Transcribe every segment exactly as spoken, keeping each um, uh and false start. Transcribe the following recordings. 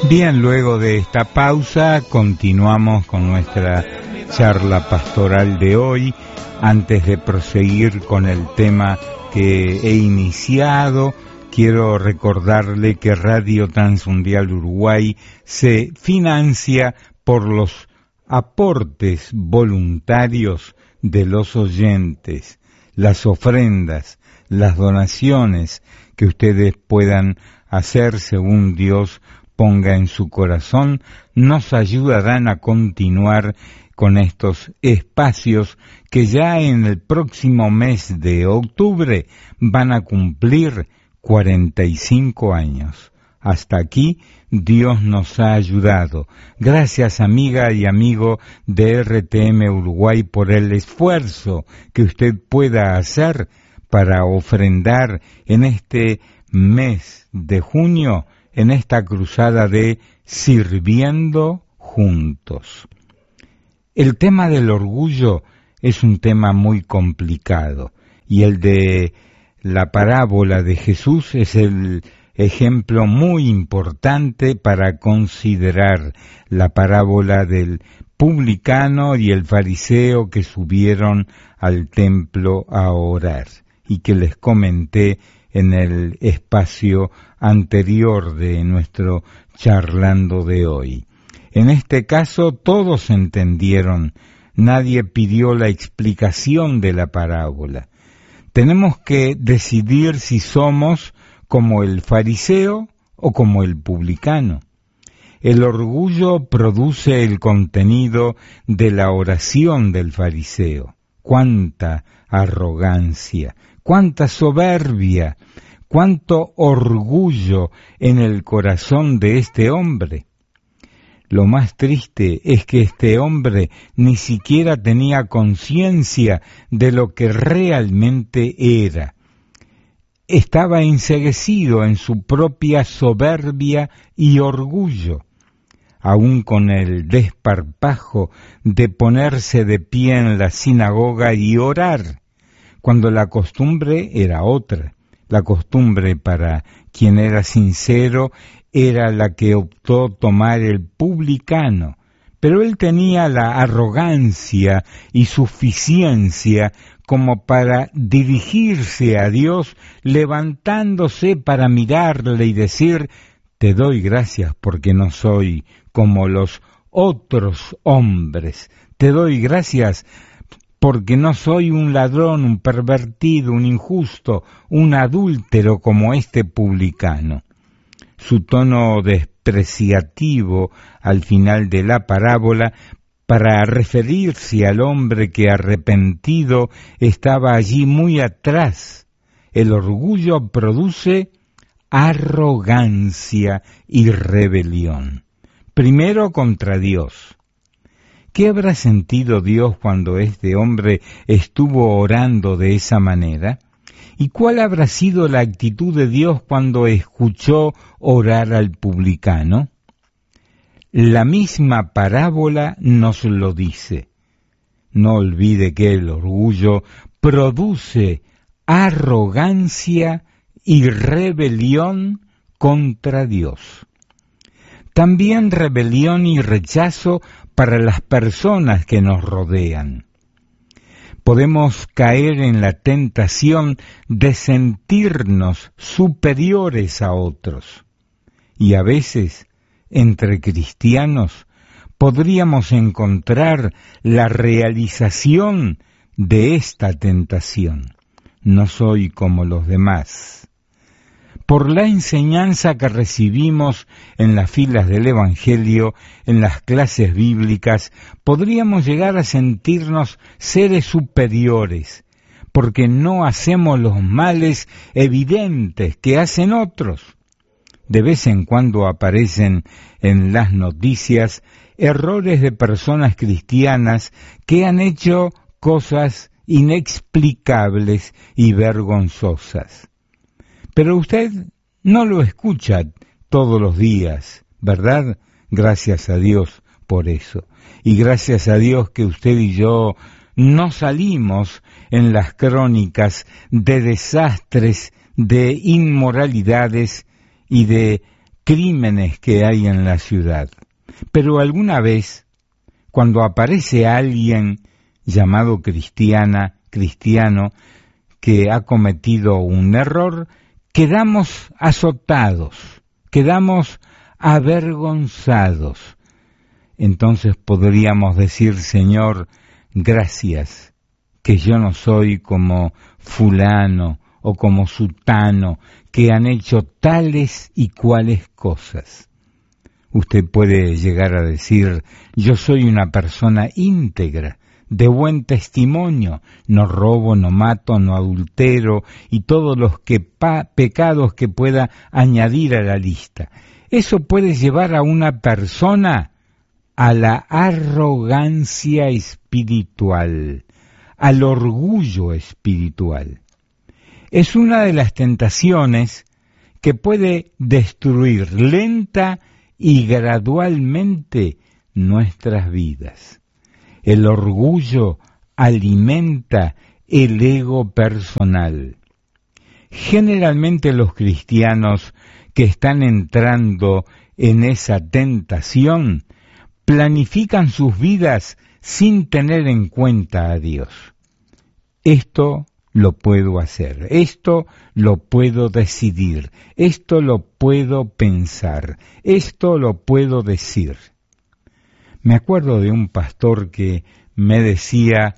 Bien, luego de esta pausa continuamos con nuestra charla pastoral de hoy. Antes de proseguir con el tema que he iniciado, quiero recordarle que Radio Transmundial Uruguay se financia por los aportes voluntarios de los oyentes, las ofrendas, las donaciones que ustedes puedan hacer según Dios ponga en su corazón, nos ayudarán a continuar con estos espacios que ya en el próximo mes de octubre van a cumplir cuarenta y cinco años. Hasta aquí Dios nos ha ayudado. Gracias, amiga y amigo de R T M Uruguay, por el esfuerzo que usted pueda hacer para ofrendar en este mes de junio, en esta cruzada de Sirviendo Juntos. El tema del orgullo es un tema muy complicado, y el de la parábola de Jesús es el ejemplo muy importante para considerar la parábola del publicano y el fariseo que subieron al templo a orar, y que les comenté en el espacio anterior de nuestro charlando de hoy. En este caso todos entendieron, nadie pidió la explicación de la parábola. Tenemos que decidir si somos como el fariseo o como el publicano. El orgullo produce el contenido de la oración del fariseo. ¡Cuánta arrogancia! ¡Cuánta soberbia! ¡Cuánto orgullo en el corazón de este hombre! Lo más triste es que este hombre ni siquiera tenía conciencia de lo que realmente era. Estaba enceguecido en su propia soberbia y orgullo, aun con el desparpajo de ponerse de pie en la sinagoga y orar, cuando la costumbre era otra. La costumbre para quien era sincero era la que optó tomar el publicano, pero él tenía la arrogancia y suficiencia como para dirigirse a Dios levantándose para mirarle y decir: te doy gracias porque no soy como los otros hombres, te doy gracias porque no soy un ladrón, un pervertido, un injusto, un adúltero como este publicano. Su tono despreciativo al final de la parábola, para referirse al hombre que arrepentido estaba allí muy atrás. El orgullo produce arrogancia y rebelión, primero contra Dios. ¿Qué habrá sentido Dios cuando este hombre estuvo orando de esa manera? ¿Y cuál habrá sido la actitud de Dios cuando escuchó orar al publicano? La misma parábola nos lo dice. No olvide que el orgullo produce arrogancia y rebelión contra Dios. También rebelión y rechazo para las personas que nos rodean. Podemos caer en la tentación de sentirnos superiores a otros, y a veces, entre cristianos, podríamos encontrar la realización de esta tentación. No soy como los demás. Por la enseñanza que recibimos en las filas del Evangelio, en las clases bíblicas, podríamos llegar a sentirnos seres superiores, porque no hacemos los males evidentes que hacen otros. De vez en cuando aparecen en las noticias errores de personas cristianas que han hecho cosas inexplicables y vergonzosas. Pero usted no lo escucha todos los días, ¿verdad? Gracias a Dios por eso. Y gracias a Dios que usted y yo no salimos en las crónicas de desastres, de inmoralidades y de crímenes que hay en la ciudad. Pero alguna vez, cuando aparece alguien llamado cristiana, cristiano, que ha cometido un error, quedamos azotados, quedamos avergonzados. Entonces podríamos decir, Señor, gracias, que yo no soy como fulano o como sutano, que han hecho tales y cuales cosas. Usted puede llegar a decir, yo soy una persona íntegra, de buen testimonio, no robo, no mato, no adultero, y todos los que pa- pecados que pueda añadir a la lista. Eso puede llevar a una persona a la arrogancia espiritual, al orgullo espiritual. Es una de las tentaciones que puede destruir lenta y gradualmente nuestras vidas. El orgullo alimenta el ego personal. Generalmente los cristianos que están entrando en esa tentación planifican sus vidas sin tener en cuenta a Dios. Esto lo puedo hacer, esto lo puedo decidir, esto lo puedo pensar, esto lo puedo decir. Me acuerdo de un pastor que me decía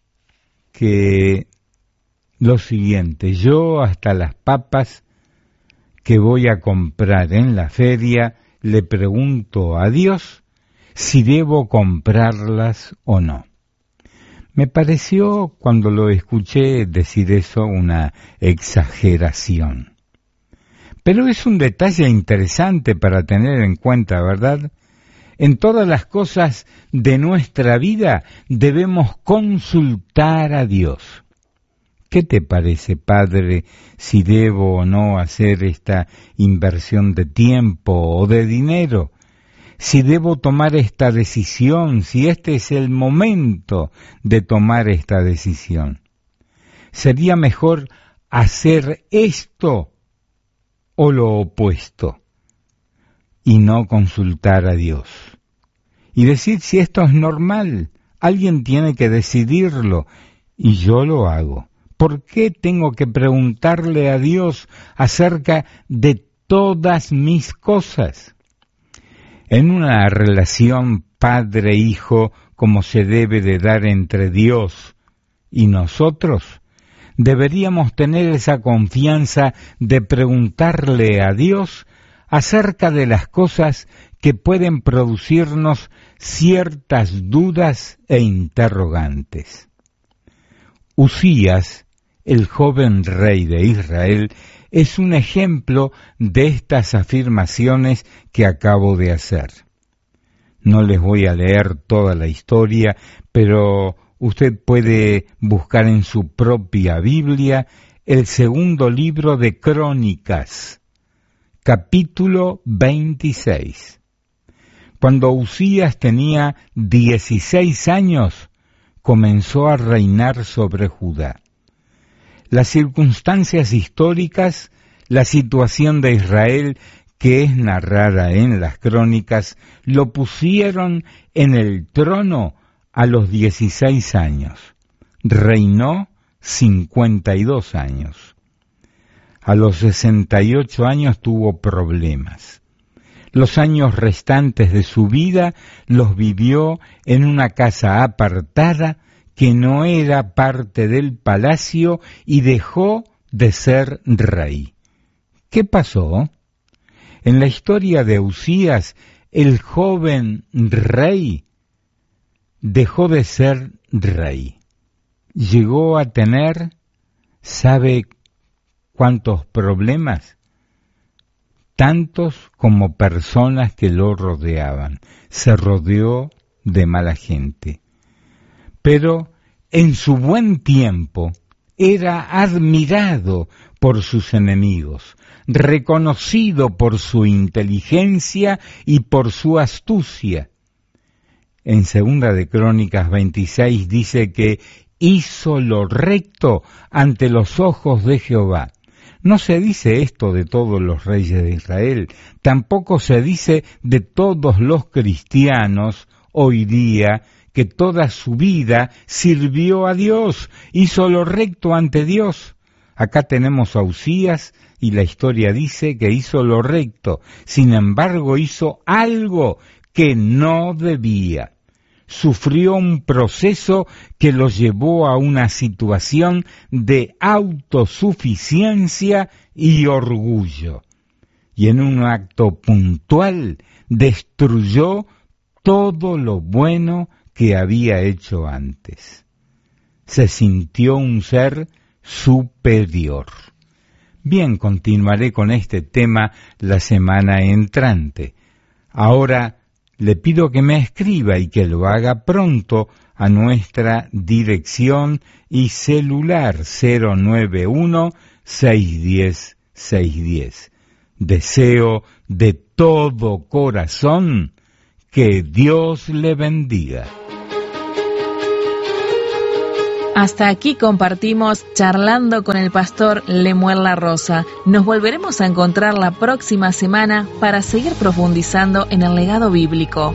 que lo siguiente, yo hasta las papas que voy a comprar en la feria le pregunto a Dios si debo comprarlas o no. Me pareció, cuando lo escuché decir eso, una exageración. Pero es un detalle interesante para tener en cuenta, ¿verdad? En todas las cosas de nuestra vida debemos consultar a Dios. ¿Qué te parece, Padre, si debo o no hacer esta inversión de tiempo o de dinero? Si debo tomar esta decisión, si este es el momento de tomar esta decisión. Sería mejor hacer esto o lo opuesto y no consultar a Dios. Y decir si esto es normal, alguien tiene que decidirlo y yo lo hago. ¿Por qué tengo que preguntarle a Dios acerca de todas mis cosas? En una relación padre-hijo como se debe de dar entre Dios y nosotros, deberíamos tener esa confianza de preguntarle a Dios acerca de las cosas que pueden producirnos ciertas dudas e interrogantes. Uzías, el joven rey de Israel, es un ejemplo de estas afirmaciones que acabo de hacer. No les voy a leer toda la historia, pero usted puede buscar en su propia Biblia el segundo libro de Crónicas, capítulo veintiséis. Cuando Uzías tenía dieciséis años, comenzó a reinar sobre Judá. Las circunstancias históricas, la situación de Israel, que es narrada en las crónicas, lo pusieron en el trono a los dieciséis años. Reinó cincuenta y dos años. A los sesenta y ocho años tuvo problemas. Los años restantes de su vida los vivió en una casa apartada que no era parte del palacio y dejó de ser rey. ¿Qué pasó? En la historia de Uzías, el joven rey dejó de ser rey. Llegó a tener, ¿sabe cuántos problemas? Tantos como personas que lo rodeaban. Se rodeó de mala gente. Pero en su buen tiempo era admirado por sus enemigos, reconocido por su inteligencia y por su astucia. En Segunda de Crónicas veintiséis dice que hizo lo recto ante los ojos de Jehová. No se dice esto de todos los reyes de Israel, tampoco se dice de todos los cristianos hoy día, que toda su vida sirvió a Dios, hizo lo recto ante Dios. Acá tenemos a Usías y la historia dice que hizo lo recto, sin embargo hizo algo que no debía. Sufrió un proceso que lo llevó a una situación de autosuficiencia y orgullo. Y en un acto puntual destruyó todo lo bueno que había hecho antes. Se sintió un ser superior. Bien, continuaré con este tema la semana entrante. Ahora le pido que me escriba y que lo haga pronto a nuestra dirección y celular cero nueve uno, seis uno cero, seis uno cero. Deseo de todo corazón que Dios le bendiga. Hasta aquí compartimos Charlando con el pastor Lemuel La Rosa. Nos volveremos a encontrar la próxima semana para seguir profundizando en el legado bíblico.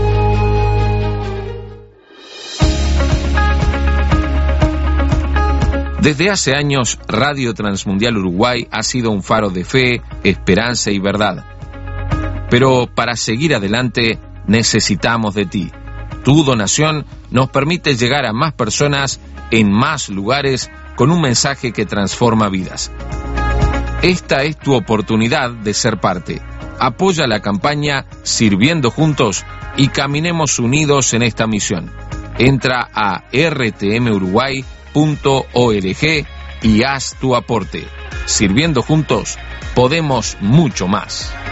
Desde hace años, Radio Transmundial Uruguay ha sido un faro de fe, esperanza y verdad. Pero para seguir adelante, necesitamos de ti. Tu donación nos permite llegar a más personas en más lugares con un mensaje que transforma vidas. Esta es tu oportunidad de ser parte. Apoya la campaña Sirviendo Juntos y caminemos unidos en esta misión. Entra a r t m uruguay punto org y haz tu aporte. Sirviendo Juntos, podemos mucho más.